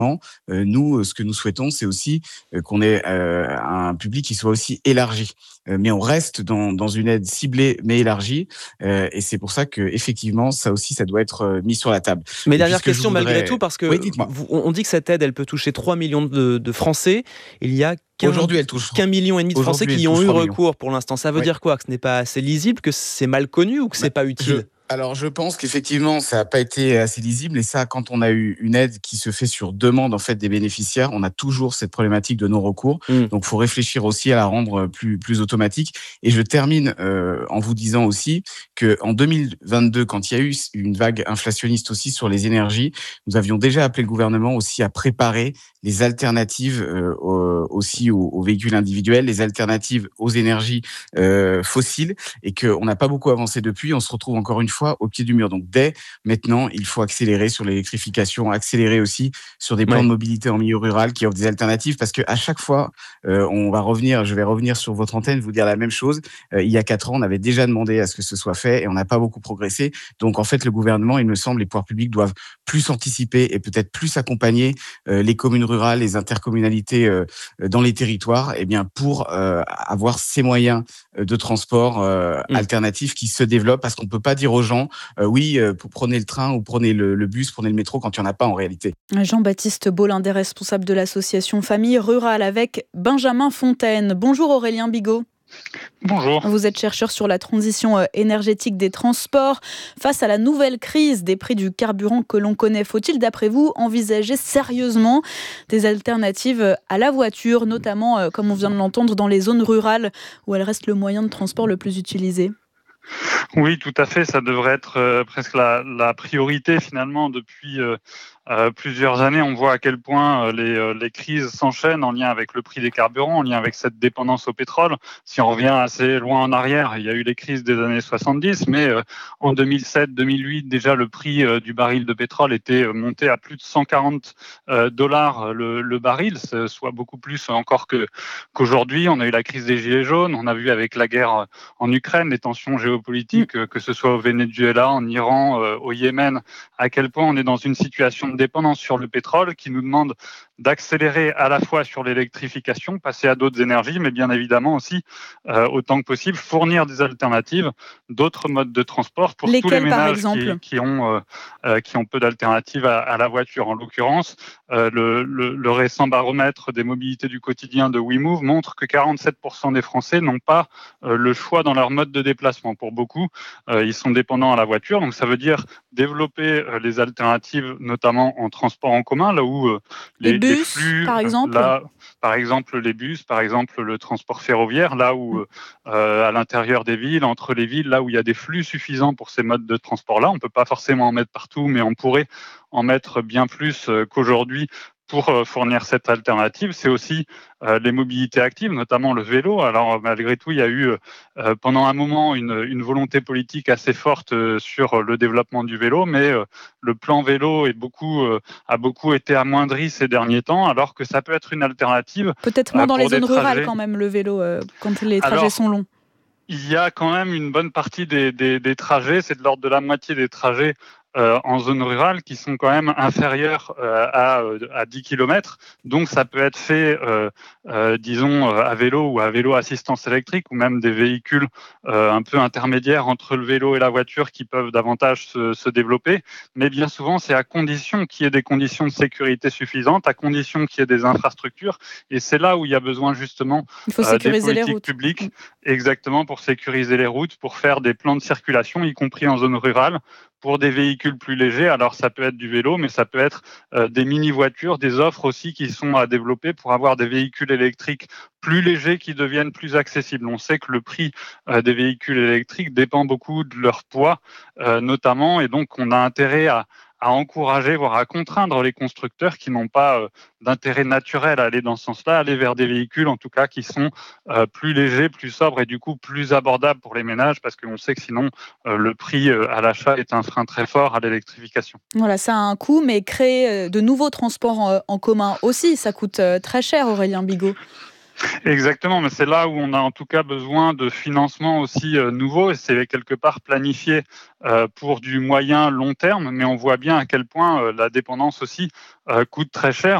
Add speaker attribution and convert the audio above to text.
Speaker 1: Nous, ce que nous souhaitons, c'est aussi qu'on ait un public qui soit aussi élargi. Mais on reste dans une aide ciblée mais élargie, et c'est pour ça qu'effectivement, ça aussi, ça doit être mis sur la table.
Speaker 2: Mais
Speaker 1: Et puis
Speaker 2: dernière
Speaker 1: ce que je
Speaker 2: question malgré tout,
Speaker 1: voudrais
Speaker 2: parce
Speaker 1: oui,
Speaker 2: que
Speaker 1: dites-moi?
Speaker 2: on dit que cette aide, elle peut toucher 3 millions de Français. Il y a
Speaker 1: Aujourd'hui, elle touche
Speaker 2: qu'un million et demi de Français
Speaker 1: aujourd'hui, elle
Speaker 2: qui y ont
Speaker 1: touche
Speaker 2: eu
Speaker 1: 3 millions.
Speaker 2: recours pour l'instant. Ça veut
Speaker 1: Oui.
Speaker 2: dire quoi? Que ce n'est pas assez lisible, que c'est mal connu ou que
Speaker 1: Bah,
Speaker 2: c'est pas utile?
Speaker 1: je pense qu'effectivement, ça n'a pas été assez lisible, et ça, quand on a eu une aide qui se fait sur demande, en fait, des bénéficiaires, on a toujours cette problématique de non-recours.
Speaker 2: Mmh.
Speaker 1: Donc, faut réfléchir aussi à la rendre plus automatique. Et je termine en vous disant aussi qu'en 2022, quand il y a eu une vague inflationniste aussi sur les énergies, nous avions déjà appelé le gouvernement aussi à préparer les alternatives aussi aux véhicules individuels, les alternatives aux énergies fossiles, et qu'on n'a pas beaucoup avancé depuis. On se retrouve encore une fois au pied du mur. Donc dès maintenant, il faut accélérer sur l'électrification, accélérer aussi sur des plans de
Speaker 2: Ouais.
Speaker 1: mobilité en milieu rural qui offrent des alternatives, parce qu'à chaque fois, je vais revenir sur votre antenne, vous dire la même chose. Il y a 4 ans, on avait déjà demandé à ce que ce soit fait et on n'a pas beaucoup progressé. Donc en fait, le gouvernement, il me semble, les pouvoirs publics doivent plus anticiper et peut-être plus accompagner les communes rurales, les intercommunalités dans les territoires, eh bien, pour avoir ces moyens de transport
Speaker 2: Mmh.
Speaker 1: alternatifs qui se développent, parce qu'on ne peut pas dire aux gens oui, prenez le train ou prenez le bus, prenez le métro, quand il n'y en a pas en réalité.
Speaker 3: Jean-Baptiste Bollinger, responsable de l'association Famille Rurale avec Benjamin Fontaine. Bonjour Aurélien Bigot.
Speaker 4: Bonjour.
Speaker 3: Vous êtes chercheur sur la transition énergétique des transports. Face à la nouvelle crise des prix du carburant que l'on connaît, faut-il, d'après vous, envisager sérieusement des alternatives à la voiture, notamment, comme on vient de l'entendre, dans les zones rurales où elle reste le moyen de transport le plus utilisé ?
Speaker 4: Oui, tout à fait. Ça devrait être presque la priorité finalement depuis plusieurs années. On voit à quel point les crises s'enchaînent en lien avec le prix des carburants, en lien avec cette dépendance au pétrole. Si on revient assez loin en arrière, il y a eu les crises des années 70, mais en 2007-2008, déjà le prix du baril de pétrole était monté à plus de 140 dollars le baril, soit beaucoup plus encore qu'aujourd'hui. On a eu la crise des Gilets jaunes, on a vu avec la guerre en Ukraine, les tensions géopolitiques, que ce soit au Venezuela, en Iran, au Yémen, à quel point on est dans une situation de dépendance sur le pétrole qui nous demande d'accélérer à la fois sur l'électrification, passer à d'autres énergies, mais bien évidemment aussi, autant que possible, fournir des alternatives, d'autres modes de transport pour tous les
Speaker 3: Lesquels, par
Speaker 4: ménages
Speaker 3: exemple ?
Speaker 4: qui ont peu d'alternatives à la voiture. En l'occurrence, le récent baromètre des mobilités du quotidien de WeMove montre que 47% des Français n'ont pas le choix dans leur mode de déplacement. Pour beaucoup, ils sont dépendants à la voiture. Donc ça veut dire développer les alternatives, notamment en transport en commun, là où
Speaker 3: Les
Speaker 4: les
Speaker 3: bus,
Speaker 4: flux,
Speaker 3: par exemple ?
Speaker 4: là, par exemple les bus, par exemple le transport ferroviaire, là où à l'intérieur des villes, entre les villes, là où il y a des flux suffisants pour ces modes de transport-là. On ne peut pas forcément en mettre partout, mais on pourrait en mettre bien plus qu'aujourd'hui pour fournir cette alternative. C'est aussi les mobilités actives, notamment le vélo. Alors malgré tout, il y a eu pendant un moment une volonté politique assez forte sur le développement du vélo, mais le plan vélo a beaucoup été amoindri ces derniers temps, alors que ça peut être une alternative
Speaker 3: Peut-être moins dans les
Speaker 4: pour des
Speaker 3: zones rurales
Speaker 4: trajets.
Speaker 3: quand même, le vélo, quand les trajets
Speaker 4: Alors,
Speaker 3: sont longs.
Speaker 4: il y a quand même une bonne partie des trajets, c'est de l'ordre de la moitié des trajets en zone rurale qui sont quand même inférieurs à 10 km. Donc ça peut être fait, disons, à vélo ou à vélo assistance électrique, ou même des véhicules un peu intermédiaires entre le vélo et la voiture qui peuvent davantage se développer. Mais bien souvent, c'est à condition qu'il y ait des conditions de sécurité suffisantes, à condition qu'il y ait des infrastructures. Et c'est là où il y a besoin justement
Speaker 3: Il faut
Speaker 4: des
Speaker 3: sécuriser les
Speaker 4: politiques
Speaker 3: routes.
Speaker 4: publiques, exactement, pour sécuriser les routes, pour faire des plans de circulation, y compris en zone rurale, pour des véhicules plus légers. Alors ça peut être du vélo, mais ça peut être des mini-voitures, des offres aussi qui sont à développer pour avoir des véhicules électriques plus légers qui deviennent plus accessibles. On sait que le prix des véhicules électriques dépend beaucoup de leur poids, notamment, et donc on a intérêt à encourager, voire à contraindre les constructeurs qui n'ont pas d'intérêt naturel à aller dans ce sens-là, aller vers des véhicules en tout cas qui sont plus légers, plus sobres et du coup plus abordables pour les ménages, parce qu'on sait que sinon le prix à l'achat est un frein très fort à l'électrification.
Speaker 3: Voilà, ça a un coût, mais créer de nouveaux transports en commun aussi, ça coûte très cher, Aurélien Bigot.
Speaker 4: Exactement, mais c'est là où on a en tout cas besoin de financements aussi nouveaux et c'est quelque part planifié pour du moyen long terme, mais on voit bien à quel point la dépendance aussi coûte très cher.